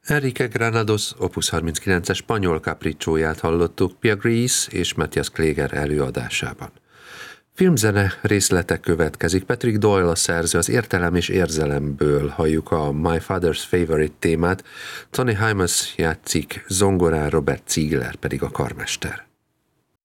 Enrique Granados Opus 39-es spanyol capriccióját hallottuk Pia Gries és Matthias Kläger előadásában. Filmzene részletek következik. Patrick Doyle a szerző, az Értelem és érzelemből halljuk a My Father's Favorite témát, Tony Hymas játszik zongorán, Robert Ziegler pedig a karmester.